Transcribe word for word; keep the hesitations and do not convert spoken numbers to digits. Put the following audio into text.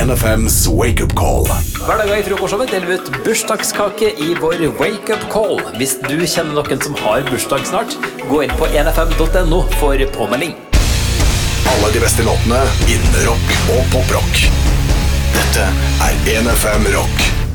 en F M's Wake Up Call. Hver dag i frokostshowet deler vi ut bursdagskake i vår Wake Up Call. Hvis du kjenner noen som har bursdag snart, gå inn på en f m punktum n o for påmelding. Alle de beste låtene innen rock og poprock. Dette er en F M Rock.